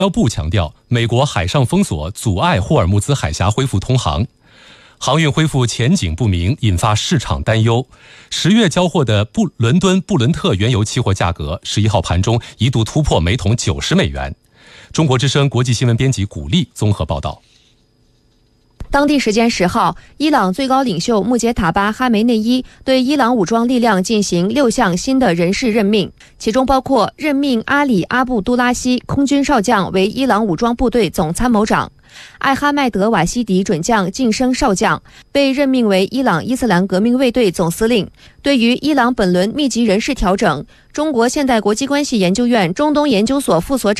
部强调，美国海上封锁阻碍霍尔木兹海峡恢复通航，航运恢复前景不明，引发市场担忧。10月交货的伦敦布伦特原油期货价格11号盘中一度突破每桶90美元。中国之声国际新闻编辑古丽综合报道。 当地时间10号，伊朗最高领袖穆杰塔巴·哈梅内伊对伊朗武装力量进行6项新的人事任命，其中包括任命阿里·阿布都拉希空军少将为伊朗武装部队总参谋长，艾哈迈德·瓦西迪准将晋升少将，被任命为伊朗伊斯兰革命卫队总司令。对于伊朗本轮密集人事调整，中国现代国际关系研究院中东研究所副所长